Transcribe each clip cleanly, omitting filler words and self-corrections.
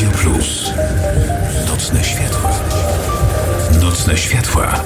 Radio Plus. Nocne światła. Nocne światła.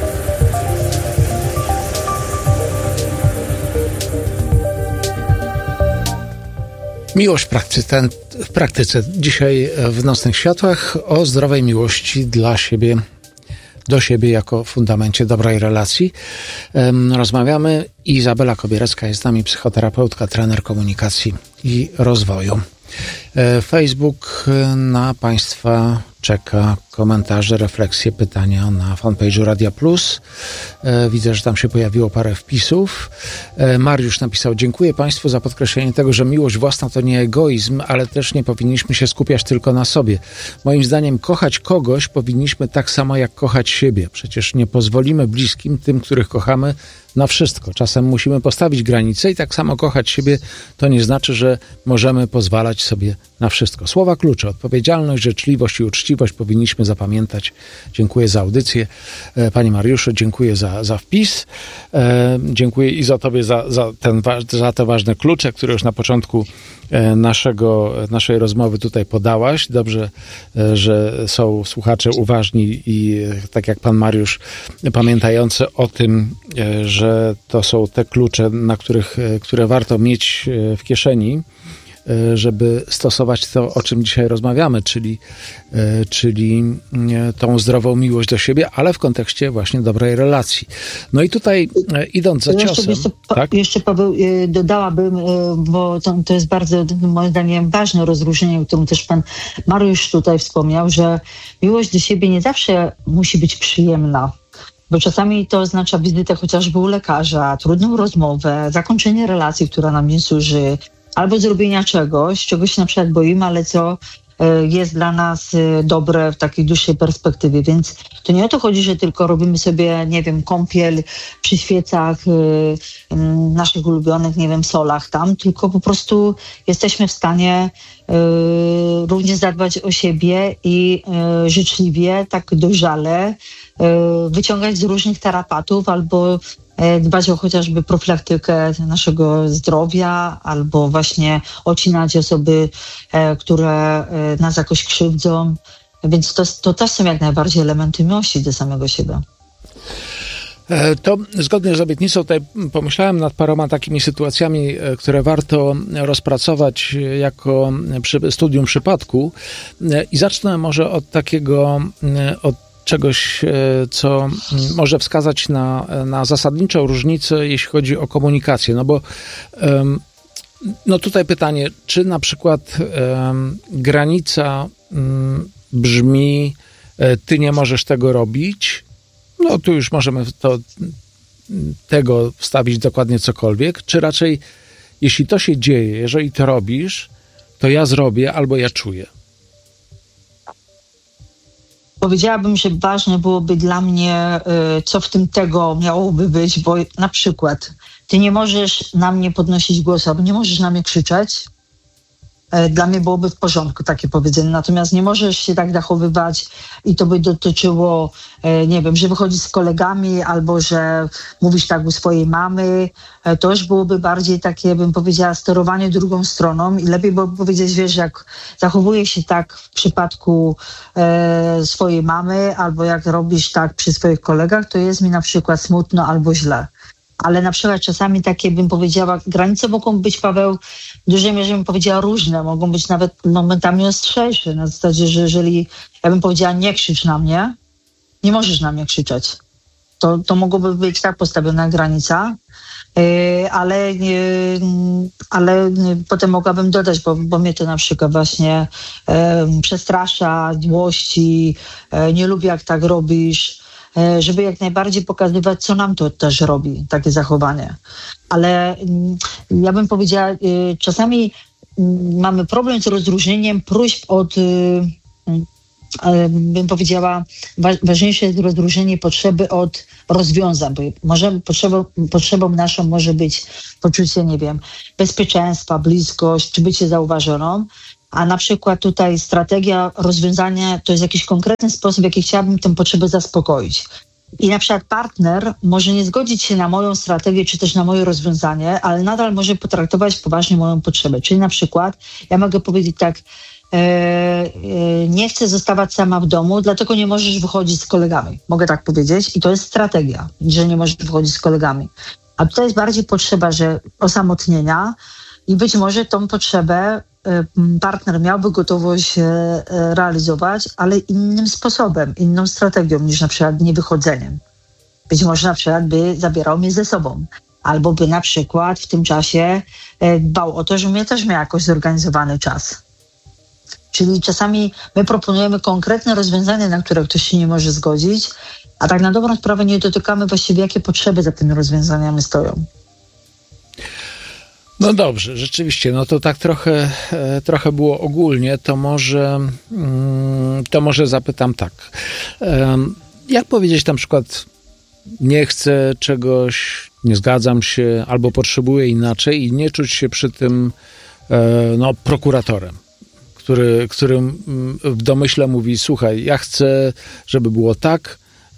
Miłość w praktyce. Dzisiaj w Nocnych Światłach o zdrowej miłości dla siebie, do siebie jako fundamencie dobrej relacji. Rozmawiamy. Izabela Kobierecka jest z nami, psychoterapeutka, trener komunikacji i rozwoju. Facebook na Państwa czeka komentarze, refleksje, pytania na fanpage'u Radia Plus. Widzę, że tam się pojawiło parę wpisów. Mariusz napisał: dziękuję Państwu za podkreślenie tego, że miłość własna to nie egoizm, ale też nie powinniśmy się skupiać tylko na sobie. Moim zdaniem kochać kogoś powinniśmy tak samo jak kochać siebie. Przecież nie pozwolimy bliskim, tym, których kochamy, na wszystko. Czasem musimy postawić granice i tak samo kochać siebie to nie znaczy, że możemy pozwalać sobie na wszystko. Słowa klucze: odpowiedzialność, życzliwość i uczciwość powinniśmy zapamiętać. Dziękuję za audycję. Panie Mariuszu, dziękuję za wpis. Dziękuję i za Tobie za te ważne klucze, które już na początku naszej rozmowy tutaj podałaś. Dobrze, że są słuchacze uważni i tak jak pan Mariusz, pamiętający o tym, że to są te klucze, które warto mieć w kieszeni, żeby stosować to, o czym dzisiaj rozmawiamy, czyli tą zdrową miłość do siebie, ale w kontekście właśnie dobrej relacji. No i tutaj idąc za ciosem... Jeszcze Paweł, dodałabym, bo to jest bardzo, moim zdaniem, ważne rozróżnienie, o którym też pan Mariusz tutaj wspomniał, że miłość do siebie nie zawsze musi być przyjemna. Bo czasami to oznacza wizytę chociażby u lekarza, trudną rozmowę, zakończenie relacji, która nam nie służy, albo zrobienia czegoś, czego się na przykład boimy, ale co jest dla nas dobre w takiej dłuższej perspektywie. Więc to nie o to chodzi, że tylko robimy sobie, nie wiem, kąpiel przy świecach naszych ulubionych, nie wiem, solach tam, tylko po prostu jesteśmy w stanie również zadbać o siebie i życzliwie, tak dojrzale wyciągać z różnych tarapatów albo dbać o chociażby profilaktykę naszego zdrowia albo właśnie odcinać osoby, które nas jakoś krzywdzą. Więc to też są jak najbardziej elementy miłości do samego siebie. To zgodnie z obietnicą tutaj pomyślałem nad paroma takimi sytuacjami, które warto rozpracować jako studium przypadku i zacznę może od czegoś, co może wskazać na zasadniczą różnicę, jeśli chodzi o komunikację. No bo tutaj pytanie, czy na przykład granica brzmi: ty nie możesz tego robić, no tu już możemy tego wstawić dokładnie cokolwiek, czy raczej jeśli to się dzieje, jeżeli to robisz, to ja zrobię albo ja czuję. Powiedziałabym, że ważne byłoby dla mnie, co w tym tego miałoby być, bo na przykład ty nie możesz na mnie podnosić głosu, albo nie możesz na mnie krzyczeć. Dla mnie byłoby w porządku takie powiedzenie. Natomiast nie możesz się tak zachowywać i to by dotyczyło, nie wiem, że wychodzisz z kolegami albo że mówisz tak u swojej mamy. To już byłoby bardziej takie, bym powiedziała, sterowanie drugą stroną i lepiej byłoby powiedzieć, wiesz, jak zachowujesz się tak w przypadku swojej mamy albo jak robisz tak przy swoich kolegach, to jest mi na przykład smutno albo źle. Ale na przykład czasami takie, bym powiedziała, granice mogą być, Paweł, w dużej mierze bym powiedziała różne, mogą być nawet momentami ostrzejsze, na zasadzie, że jeżeli ja bym powiedziała: nie krzycz na mnie, nie możesz na mnie krzyczeć, to mogłoby być tak postawiona granica, ale potem mogłabym dodać, bo mnie to na przykład właśnie przestrasza, złości, nie lubię jak tak robisz, żeby jak najbardziej pokazywać, co nam to też robi, takie zachowanie. Ale ja bym powiedziała, czasami mamy problem z rozróżnieniem próśb od, bym powiedziała, ważniejsze jest rozróżnienie potrzeby od rozwiązań, bo potrzebą naszą może być poczucie, nie wiem, bezpieczeństwa, bliskość, czy bycie zauważoną, a na przykład tutaj strategia rozwiązania to jest jakiś konkretny sposób, w jaki chciałabym tę potrzebę zaspokoić. I na przykład partner może nie zgodzić się na moją strategię, czy też na moje rozwiązanie, ale nadal może potraktować poważnie moją potrzebę. Czyli na przykład ja mogę powiedzieć tak, nie chcę zostawać sama w domu, dlatego nie możesz wychodzić z kolegami. Mogę tak powiedzieć i to jest strategia, że nie możesz wychodzić z kolegami. A tutaj jest bardziej potrzeba, że osamotnienia i być może tą potrzebę partner miałby gotowość realizować, ale innym sposobem, inną strategią niż na przykład niewychodzeniem. Być może na przykład by zabierał mnie ze sobą. Albo by na przykład w tym czasie dbał o to, żebym ja też miał jakoś zorganizowany czas. Czyli czasami my proponujemy konkretne rozwiązania, na które ktoś się nie może zgodzić, a tak na dobrą sprawę nie dotykamy właściwie, jakie potrzeby za tymi rozwiązaniami stoją. No dobrze, rzeczywiście, no to tak trochę było ogólnie, to może zapytam tak. Jak powiedzieć na przykład, nie chcę czegoś, nie zgadzam się, albo potrzebuję inaczej i nie czuć się przy tym prokuratorem, który w domyśle mówi, słuchaj, ja chcę, żeby było tak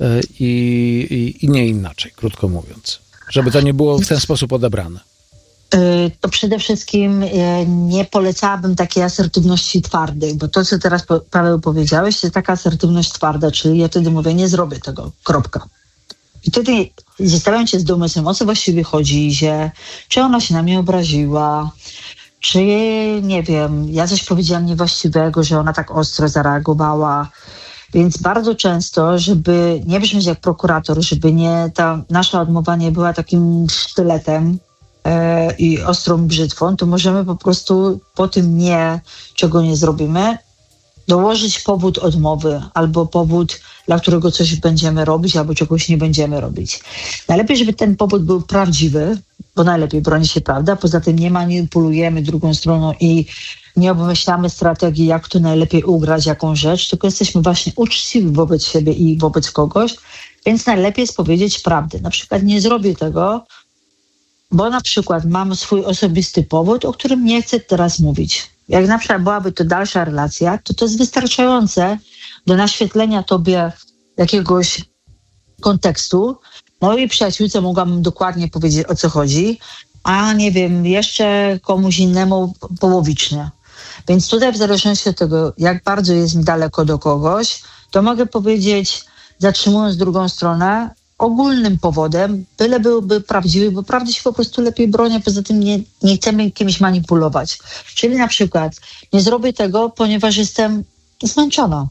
i nie inaczej, krótko mówiąc. Żeby to nie było w ten sposób odebrane. To przede wszystkim nie polecałabym takiej asertywności twardej, bo to, co teraz Paweł powiedziałeś, to jest taka asertywność twarda, czyli ja wtedy mówię, nie zrobię tego, kropka. I wtedy zastanawiam się z domysłem, o co właściwie chodzi, czy ona się na mnie obraziła, czy, nie wiem, ja coś powiedziałam niewłaściwego, że ona tak ostro zareagowała. Więc bardzo często, żeby nie brzmieć jak prokurator, żeby nie ta nasza odmowa nie była takim sztyletem i ostrą brzytwą, to możemy po prostu po tym nie, czego nie zrobimy, dołożyć powód odmowy albo powód, dla którego coś będziemy robić albo czegoś nie będziemy robić. Najlepiej, żeby ten powód był prawdziwy, bo najlepiej broni się prawda, poza tym nie manipulujemy drugą stroną i nie obmyślamy strategii, jak to najlepiej ugrać jaką rzecz, tylko jesteśmy właśnie uczciwi wobec siebie i wobec kogoś, więc najlepiej jest powiedzieć prawdę. Na przykład nie zrobię tego, bo na przykład mam swój osobisty powód, o którym nie chcę teraz mówić. Jak na przykład byłaby to dalsza relacja, to jest wystarczające do naświetlenia tobie jakiegoś kontekstu. Mojej przyjaciółce mogłabym dokładnie powiedzieć, o co chodzi, a nie wiem, jeszcze komuś innemu połowicznie. Więc tutaj w zależności od tego, jak bardzo jest mi daleko do kogoś, to mogę powiedzieć, zatrzymując drugą stronę, ogólnym powodem, byle byłby prawdziwy, bo prawdy się po prostu lepiej broni, poza tym nie chcemy kimś manipulować. Czyli na przykład nie zrobię tego, ponieważ jestem zmęczona.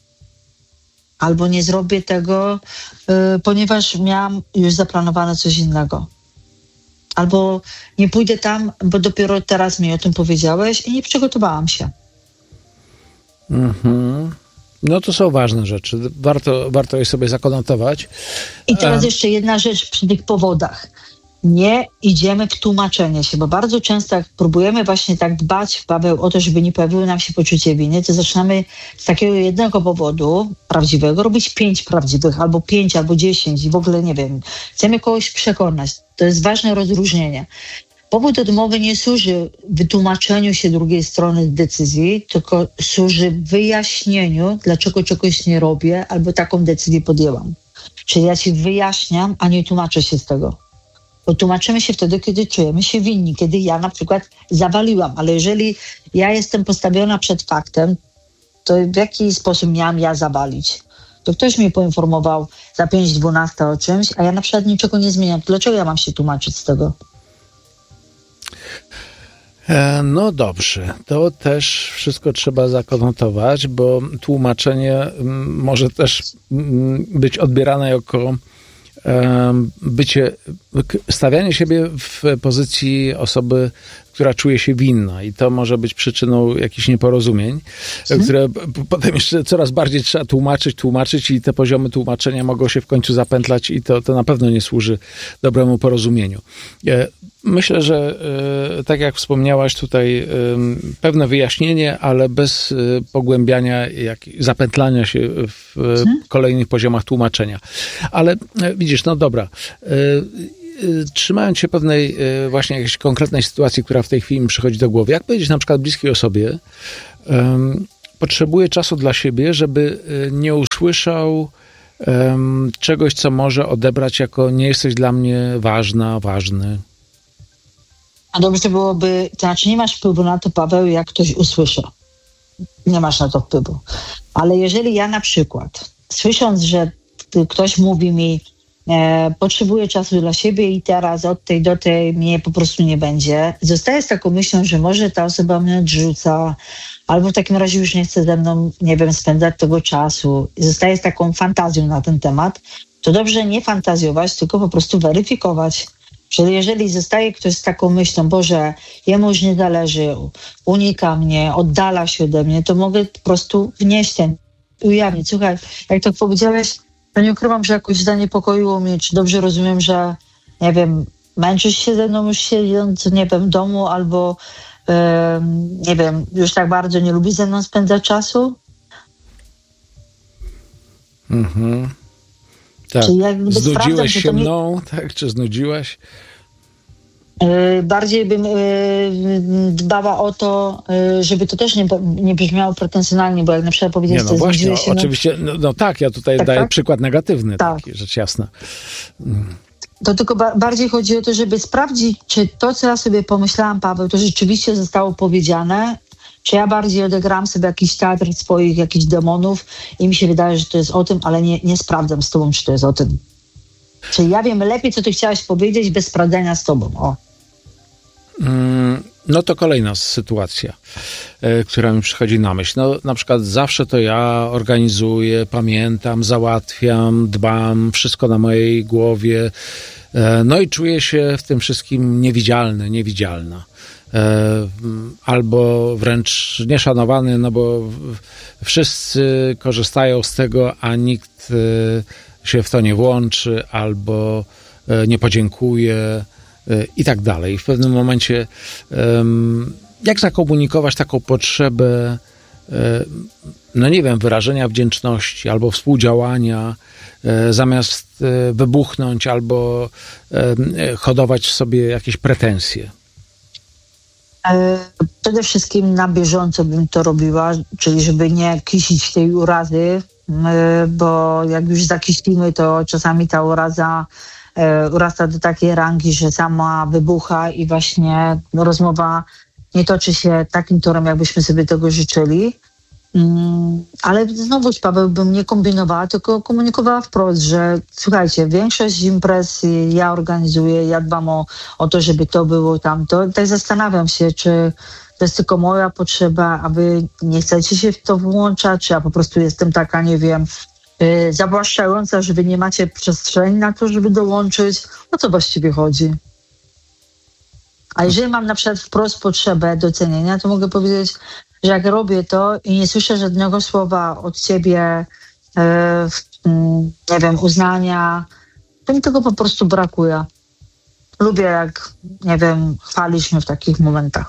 Albo nie zrobię tego, ponieważ miałam już zaplanowane coś innego. Albo nie pójdę tam, bo dopiero teraz mi o tym powiedziałeś i nie przygotowałam się. No to są ważne rzeczy. Warto je sobie zakonotować. I teraz jeszcze jedna rzecz przy tych powodach. Nie idziemy w tłumaczenie się, bo bardzo często jak próbujemy właśnie tak dbać, Paweł, o to, żeby nie pojawiło nam się poczucie winy, to zaczynamy z takiego jednego powodu prawdziwego robić 5 prawdziwych, albo 5, albo 10 i w ogóle nie wiem. Chcemy kogoś przekonać. To jest ważne rozróżnienie. Powód odmowy nie służy wytłumaczeniu się drugiej strony decyzji, tylko służy wyjaśnieniu, dlaczego czegoś nie robię albo taką decyzję podjęłam. Czyli ja ci wyjaśniam, a nie tłumaczę się z tego. Bo tłumaczymy się wtedy, kiedy czujemy się winni, kiedy ja na przykład zawaliłam, ale jeżeli ja jestem postawiona przed faktem, to w jaki sposób miałam ja zawalić? To ktoś mnie poinformował za 5:12 o czymś, a ja na przykład niczego nie zmieniam. Dlaczego ja mam się tłumaczyć z tego? No dobrze, to też wszystko trzeba zakonotować, bo tłumaczenie może też być odbierane jako stawianie siebie w pozycji osoby, która czuje się winna i to może być przyczyną jakichś nieporozumień, które potem jeszcze coraz bardziej trzeba tłumaczyć i te poziomy tłumaczenia mogą się w końcu zapętlać i to na pewno nie służy dobremu porozumieniu. Myślę, że tak jak wspomniałaś tutaj, pewne wyjaśnienie, ale bez pogłębiania, zapętlania się w kolejnych poziomach tłumaczenia. Ale widzisz, no dobra, trzymając się pewnej właśnie jakiejś konkretnej sytuacji, która w tej chwili mi przychodzi do głowy, jak powiedzieć na przykład bliskiej osobie, potrzebuję czasu dla siebie, żeby nie usłyszał czegoś, co może odebrać jako nie jesteś dla mnie ważna, ważny. A dobrze byłoby, to znaczy nie masz wpływu na to, Paweł, jak ktoś usłyszy. Nie masz na to wpływu. Ale jeżeli ja na przykład, słysząc, że ktoś mówi mi, potrzebuję czasu dla siebie i teraz od tej do tej mnie po prostu nie będzie, zostaję z taką myślą, że może ta osoba mnie odrzuca, albo w takim razie już nie chce ze mną, nie wiem, spędzać tego czasu. Zostaję z taką fantazją na ten temat, to dobrze nie fantazjować, tylko po prostu weryfikować. Czyli jeżeli zostaje ktoś z taką myślą, Boże, jemu już nie zależy, unika mnie, oddala się ode mnie, to mogę po prostu wnieść ten, ujawnić. Słuchaj, jak tak powiedziałeś, to nie ukrywam, że jakoś zaniepokoiło mnie, czy dobrze rozumiem, że, nie wiem, męczysz się ze mną już siedząc, nie wiem, w domu, albo, nie wiem, już tak bardzo nie lubisz ze mną spędzać czasu? Tak. Znudziłeś się sprawdzam, mną, tak? Czy znudziłaś? Bardziej bym dbała o to, żeby to też nie brzmiało pretensjonalnie, bo jak na przykład powiedzieć, no właśnie, oczywiście, no tak, ja tutaj daję tak? przykład negatywny, tak. Taki, rzecz jasna. To tylko bardziej chodzi o to, żeby sprawdzić, czy to, co ja sobie pomyślałam, Paweł, to rzeczywiście zostało powiedziane, czy ja bardziej odegrałam sobie jakiś teatr swoich jakichś demonów i mi się wydaje, że to jest o tym, ale nie sprawdzam z tobą, czy to jest o tym. Czyli ja wiem lepiej, co ty chciałaś powiedzieć bez sprawdzenia z tobą. O. No to kolejna sytuacja, która mi przychodzi na myśl. No, na przykład zawsze to ja organizuję, pamiętam, załatwiam, dbam, wszystko na mojej głowie. No i czuję się w tym wszystkim niewidzialny, niewidzialna. Albo wręcz nieszanowany, no bo wszyscy korzystają z tego, a nikt się w to nie włączy, albo nie podziękuje i tak dalej. W pewnym momencie jak zakomunikować taką potrzebę, no nie wiem, wyrażenia wdzięczności albo współdziałania, zamiast wybuchnąć albo hodować w sobie jakieś pretensje? Przede wszystkim na bieżąco bym to robiła, czyli żeby nie kisić tej urazy, bo jak już zakiślimy, to czasami ta uraza urasta do takiej rangi, że sama wybucha i właśnie rozmowa nie toczy się takim torem, jakbyśmy sobie tego życzyli. Ale znowuż, Paweł, bym nie kombinowała, tylko komunikowała wprost, że słuchajcie, większość imprez ja organizuję, ja dbam o to, żeby to było tamto. Tak zastanawiam się, czy to jest tylko moja potrzeba, a wy nie chcecie się w to włączać, czy ja po prostu jestem taka, nie wiem, zawłaszczająca, że wy nie macie przestrzeni na to, żeby dołączyć. O co właściwie chodzi? A jeżeli mam na przykład wprost potrzebę docenienia, to mogę powiedzieć, że jak robię to i nie słyszę żadnego słowa od ciebie, nie wiem, uznania, to mi tego po prostu brakuje. Lubię, jak, nie wiem, chwalisz mnie w takich momentach.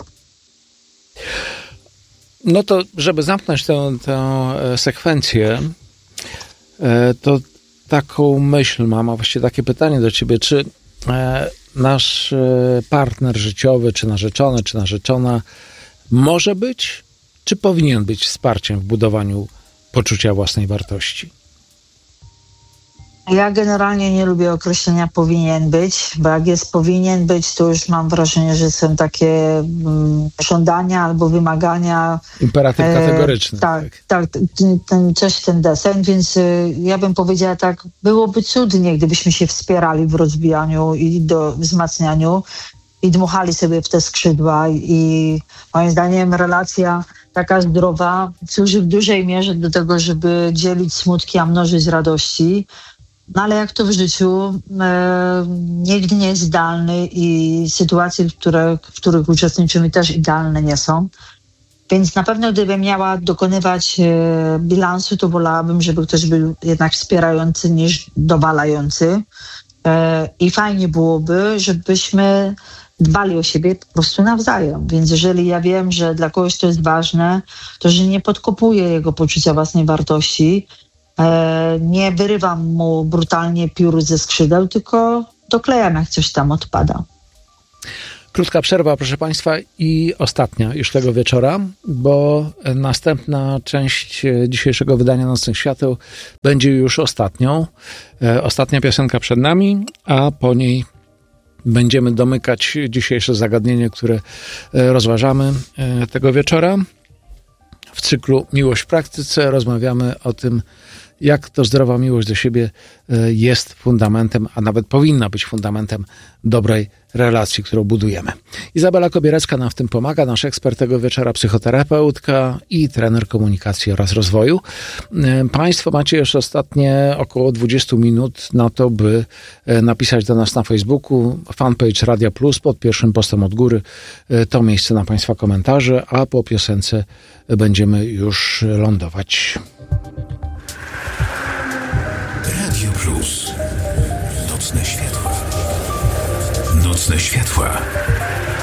No to, żeby zamknąć tę sekwencję, to taką myśl mam, a właściwie takie pytanie do ciebie, czy nasz partner życiowy, czy narzeczony, czy narzeczona może być, czy powinien być wsparciem w budowaniu poczucia własnej wartości? Ja generalnie nie lubię określenia powinien być, bo jak jest powinien być, to już mam wrażenie, że są takie żądania albo wymagania. Imperatyw kategoryczny. Tak, coś ten deseń, więc ja bym powiedziała tak, byłoby cudnie, gdybyśmy się wspierali w rozwijaniu i wzmacnianiu i dmuchali sobie w te skrzydła i moim zdaniem relacja taka zdrowa służy w dużej mierze do tego, żeby dzielić smutki, a mnożyć radości. No ale jak to w życiu, nikt nie jest idealny i sytuacje, w których uczestniczymy, też idealne nie są. Więc na pewno gdybym miała dokonywać bilansu, to wolałabym, żeby ktoś był jednak wspierający niż dowalający. I fajnie byłoby, żebyśmy dbali o siebie po prostu nawzajem. Więc jeżeli ja wiem, że dla kogoś to jest ważne, to że nie podkopuję jego poczucia własnej wartości, nie wyrywam mu brutalnie piór ze skrzydeł, tylko doklejam, jak coś tam odpada. Krótka przerwa, proszę Państwa, i ostatnia już tego wieczora, bo następna część dzisiejszego wydania Nocnych Świateł będzie już ostatnią. Ostatnia piosenka przed nami, a po niej będziemy domykać dzisiejsze zagadnienie, które rozważamy tego wieczora. W cyklu Miłość w praktyce rozmawiamy o tym, jak to zdrowa miłość do siebie jest fundamentem, a nawet powinna być fundamentem dobrej relacji, którą budujemy. Izabela Kobierecka nam w tym pomaga, nasz ekspert tego wieczora, psychoterapeutka i trener komunikacji oraz rozwoju. Państwo macie jeszcze ostatnie około 20 minut na to, by napisać do nas na Facebooku, fanpage Radia Plus, pod pierwszym postem od góry. To miejsce na Państwa komentarze, a po piosence będziemy już lądować. Radio Plus. Nocne światła. Nocne światła.